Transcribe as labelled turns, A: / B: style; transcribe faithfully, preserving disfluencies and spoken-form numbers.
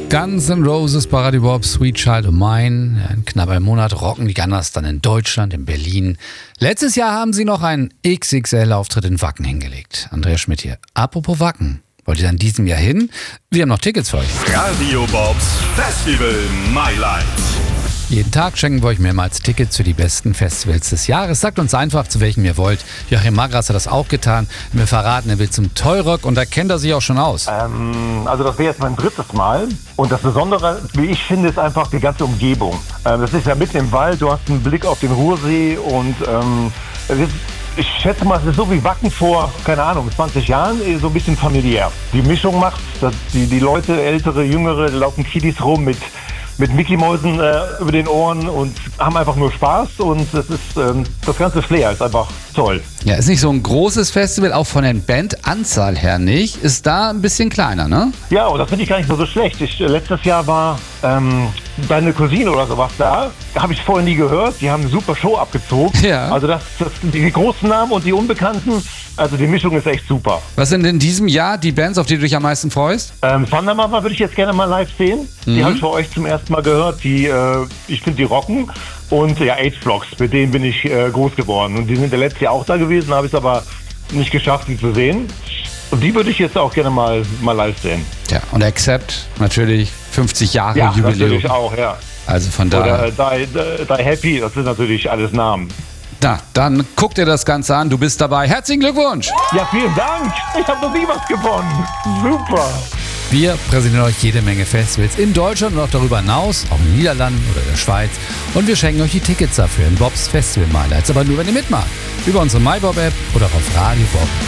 A: Guns N' Roses bei Radio Bob, Sweet Child O' Mine. In knapp einem Monat rocken die Gunners dann in Deutschland, in Berlin. Letztes Jahr haben sie noch einen X X L-Auftritt in Wacken hingelegt. Andreas Schmidt hier. Apropos Wacken. Wollt ihr dann in diesem Jahr hin? Wir haben noch Tickets für euch.
B: Radio Bobs Festival My Life.
A: Jeden Tag schenken wir euch mehrmals Tickets für die besten Festivals des Jahres. Sagt uns einfach, zu welchem ihr wollt. Joachim Magras hat das auch getan. Wir verraten, er will zum Tollrock und da kennt er sich auch schon aus.
C: Ähm, also das wäre jetzt mein drittes Mal. Und das Besondere, wie ich finde, ist einfach die ganze Umgebung. Ähm, das ist ja mitten im Wald, du hast einen Blick auf den Ruhrsee und ähm, es ist, ich schätze mal, es ist so wie Wacken vor, keine Ahnung, zwanzig Jahren, so ein bisschen familiär. Die Mischung macht, dass die, die Leute, ältere, jüngere, laufen Kiddies rum mit mit Mickey-Mäusen äh, über den Ohren und haben einfach nur Spaß und das ist ähm, das ganze Flair ist einfach toll.
A: Ja, ist nicht so ein großes Festival, auch von der Bandanzahl her nicht. Ist da ein bisschen kleiner, ne?
C: Ja, und das finde ich gar nicht so, so schlecht. Ich, äh, letztes Jahr war ähm, deine Cousine oder sowas da. Da habe ich vorher nie gehört. Die haben eine super Show abgezogen. Ja. Also das, das, die großen Namen und die Unbekannten, also die Mischung ist echt super.
A: Was sind in diesem Jahr die Bands, auf die du dich am meisten freust?
C: Ähm, Thundermother würde ich jetzt gerne mal live sehen. Mhm. Die habe ich für euch zum ersten Mal gehört. Die, äh, ich finde, die rocken. Und ja, H-Blocks, mit denen bin ich äh, groß geworden. Und die sind ja letztes Jahr auch da gewesen, habe ich es aber nicht geschafft, sie zu sehen. Und die würde ich jetzt auch gerne mal, mal live sehen.
A: Ja, und Accept, natürlich fünfzig Jahre
C: ja,
A: Jubiläum.
C: Ja, natürlich auch, ja.
A: Also von daher.
C: Oder äh, die, die Happy, das sind natürlich alles Namen.
A: Na, dann guck dir das Ganze an, du bist dabei. Herzlichen Glückwunsch!
C: Ja, vielen Dank! Ich habe noch nie was gewonnen. Super!
A: Wir präsentieren euch jede Menge Festivals in Deutschland und auch darüber hinaus, auch in den Niederlanden oder in der Schweiz. Und wir schenken euch die Tickets dafür in Bobs Festival Highlights. Aber nur, wenn ihr mitmacht. Über unsere MyBob-App oder auf Radio Bob.